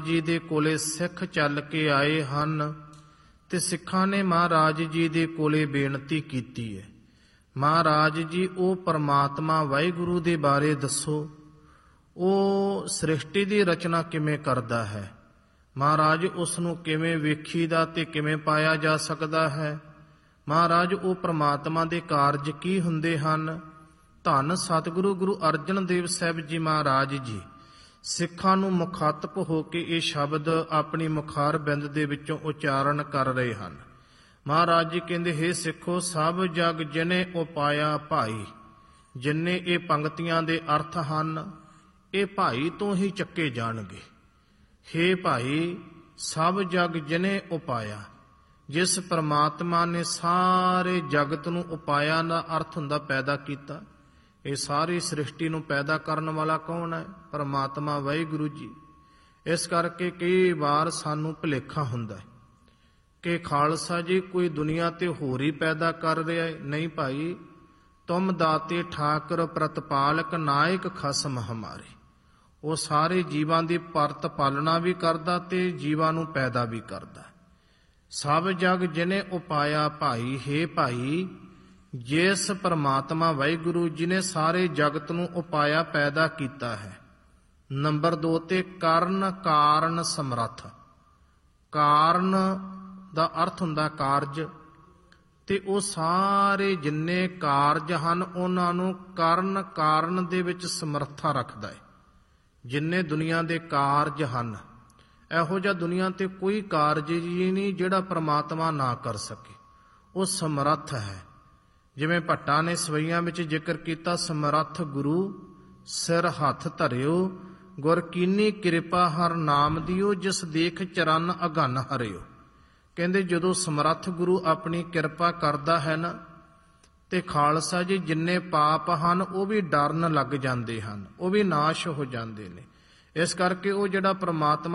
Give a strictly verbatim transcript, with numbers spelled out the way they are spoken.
ਜੀ ਦੇ ਕੋਲੇ ਸਿੱਖ ਚੱਲ ਕੇ ਆਏ ਹਨ ਤੇ ਸਿੱਖਾਂ ਨੇ ਮਹਾਰਾਜ ਜੀ ਦੇ ਕੋਲੇ ਬੇਨਤੀ ਕੀਤੀ ਹੈ, ਮਹਾਰਾਜ ਜੀ ਉਹ ਪਰਮਾਤਮਾ ਵਾਹਿਗੁਰੂ ਦੇ ਬਾਰੇ ਦੱਸੋ, ਉਹ ਸ੍ਰਿਸ਼ਟੀ ਦੀ ਰਚਨਾ ਕਿਵੇਂ ਕਰਦਾ ਹੈ, ਮਹਾਰਾਜ ਉਸ ਨੂੰ ਕਿਵੇਂ ਵੇਖੀਦਾ ਤੇ ਕਿਵੇਂ ਪਾਇਆ ਜਾ ਸਕਦਾ ਹੈ, ਮਹਾਰਾਜ ਉਹ ਪਰਮਾਤਮਾ ਦੇ ਕਾਰਜ ਕੀ ਹੁੰਦੇ ਹਨ। ਧੰਨ ਸਤਿਗੁਰੂ ਗੁਰੂ ਅਰਜਨ ਦੇਵ ਸਾਹਿਬ ਜੀ ਮਹਾਰਾਜ ਜੀ ਸਿੱਖਾਂ ਨੂੰ ਮੁਖਾਤਬ ਹੋ ਕੇ ਇਹ ਸ਼ਬਦ ਆਪਣੀ ਮੁਖਾਰ ਬਿੰਦ ਦੇ ਵਿੱਚੋਂ ਉਚਾਰਨ ਕਰ ਰਹੇ ਹਨ। ਮਹਾਰਾਜ ਜੀ ਕਹਿੰਦੇ, ਹੇ ਸਿੱਖੋ, ਸਭ ਜਗ ਜਿਨੇ ਉਪਾਇਆ ਭਾਈ। ਜਿੰਨੇ ਇਹ ਪੰਕਤੀਆਂ ਦੇ ਅਰਥ ਹਨ ਇਹ ਭਾਈ ਤੋਂ ਹੀ ਚੱਕੇ ਜਾਣਗੇ। ਹੇ ਭਾਈ, ਸਭ ਜਗ ਜਿਨੇ ਉਪਾਇਆ, ਜਿਸ ਪਰਮਾਤਮਾ ਨੇ ਸਾਰੇ ਜਗਤ ਨੂੰ ਉਪਾਇਆ ਦਾ ਅਰਥ ਹੁੰਦਾ ਪੈਦਾ ਕੀਤਾ। ਇਹ ਸਾਰੀ ਸ੍ਰਿਸ਼ਟੀ ਨੂੰ ਪੈਦਾ ਕਰਨ ਵਾਲਾ ਕੌਣ ਹੈ? ਪਰਮਾਤਮਾ ਵਾਹਿਗੁਰੂ ਜੀ। ਇਸ ਕਰਕੇ ਕਈ ਵਾਰ ਸਾਨੂੰ ਭੁਲੇਖਾ ਹੁੰਦਾ ਹੈ ਕਿ ਖਾਲਸਾ ਜੀ ਕੋਈ ਦੁਨੀਆ ਤੇ ਹੋਰ ਹੀ ਪੈਦਾ ਕਰ ਰਿਹਾ ਹੈ। ਨਹੀਂ ਭਾਈ, ਤੁਮ ਦਾਤੇ ਠਾਕਰ ਪ੍ਰਤਪਾਲਕ ਨਾਇਕ ਖਸਮ ਹਮਾਰੇ। ਉਹ ਸਾਰੇ ਜੀਵਾਂ ਦੀ ਪਰਤ ਪਾਲਣਾ ਵੀ ਕਰਦਾ ਤੇ ਜੀਵਾਂ ਨੂੰ ਪੈਦਾ ਵੀ ਕਰਦਾ। ਸਭ ਜਗ ਜਿਨੇ ਉਪਾਇਆ ਭਾਈ। ਹੇ ਭਾਈ, ਜਿਸ ਪਰਮਾਤਮਾ ਵਾਹਿਗੁਰੂ ਜੀ ਨੇ ਸਾਰੇ ਜਗਤ ਨੂੰ ਉਪਾਇਆ ਪੈਦਾ ਕੀਤਾ ਹੈ। ਨੰਬਰ ਦੋ ਤੇ ਕਰਨ ਕਾਰਨ ਸਮਰੱਥ। ਕਾਰਨ ਦਾ ਅਰਥ ਹੁੰਦਾ ਕਾਰਜ, ਤੇ ਉਹ ਸਾਰੇ ਜਿੰਨੇ ਕਾਰਜ ਹਨ ਉਹਨਾਂ ਨੂੰ ਕਰਨ ਕਾਰਨ ਦੇ ਵਿੱਚ ਸਮਰੱਥਾ ਰੱਖਦਾ ਹੈ। ਜਿੰਨੇ ਦੁਨੀਆ ਦੇ ਕਾਰਜ ਹਨ, ਇਹੋ ਜਿਹਾ ਦੁਨੀਆ ਤੇ ਕੋਈ ਕਾਰਜ ਹੀ ਨਹੀਂ ਜਿਹੜਾ ਪਰਮਾਤਮਾ ਨਾ ਕਰ ਸਕੇ। ਉਹ ਸਮਰੱਥ ਹੈ। ਜਿਵੇਂ ਭੱਟਾਂ ਨੇ ਸਵਈਆਂ ਵਿੱਚ ਜ਼ਿਕਰ ਕੀਤਾ, ਸਮਰੱਥ ਗੁਰੂ ਸਿਰ ਹੱਥ ਧਰਿਓ, ਗੁਰ ਕੀਨੀ ਕਿਰਪਾ ਹਰ ਨਾਮ ਦਿਓ, ਜਿਸ ਦੇਖ ਚਰਨ ਅਗਨ ਹਰਿਓ। ਕਹਿੰਦੇ ਜਦੋਂ ਸਮਰੱਥ ਗੁਰੂ ਆਪਣੀ ਕਿਰਪਾ ਕਰਦਾ ਹੈ ਨਾ, ਤੇ ਖਾਲਸਾ ਜੀ ਜਿੰਨੇ ਪਾਪ ਹਨ ਉਹ ਵੀ ਡਰਨ ਲੱਗ ਜਾਂਦੇ ਹਨ, ਉਹ ਵੀ ਨਾਸ਼ ਹੋ ਜਾਂਦੇ ਨੇ। ਇਸ ਕਰਕੇ ਉਹ ਜਿਹੜਾ ਪਰਮਾਤਮਾ